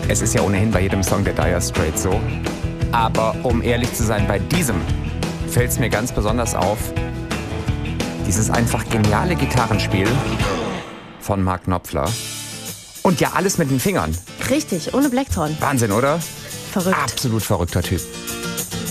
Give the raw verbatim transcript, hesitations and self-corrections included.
Es ist ja ohnehin bei jedem Song der Dire Straits so. Aber um ehrlich zu sein, bei diesem fällt es mir ganz besonders auf, dieses einfach geniale Gitarrenspiel von Mark Knopfler. Und ja, alles mit den Fingern. Richtig, ohne Blackthorn. Wahnsinn, oder? Verrückt. Absolut verrückter Typ.